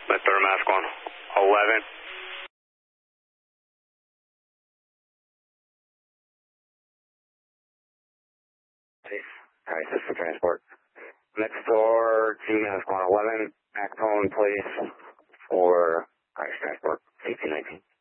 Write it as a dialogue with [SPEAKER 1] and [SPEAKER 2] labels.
[SPEAKER 1] My third mask on 11.
[SPEAKER 2] Alright, this is for transport. Next door, G mask on 11, back tone, please, for transport, 1819.